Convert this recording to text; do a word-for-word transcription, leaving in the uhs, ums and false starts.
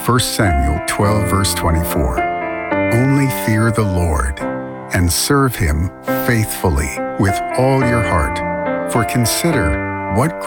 First Samuel twelve, verse twenty-four. Only fear the Lord and serve him faithfully with all your heart. For consider what